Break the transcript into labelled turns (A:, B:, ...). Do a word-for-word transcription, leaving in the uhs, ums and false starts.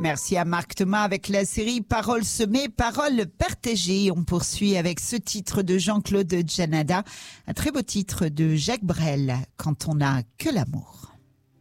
A: Merci à Marc Thomas avec la série Paroles semées, paroles partagées. On poursuit avec ce titre de Jean-Claude Janada, un très beau titre de Jacques Brel, Quand on n'a que l'amour.